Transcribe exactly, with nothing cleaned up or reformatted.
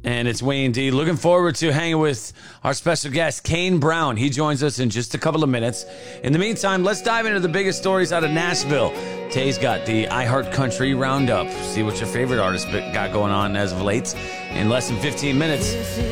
And it's Wayne D. Looking forward to hanging with our special guest, Kane Brown. He joins us in just a couple of minutes. In the meantime, let's dive into the biggest stories out of Nashville. Tay's got the iHeart Country Roundup. See what your favorite artists got going on as of late in less than fifteen minutes.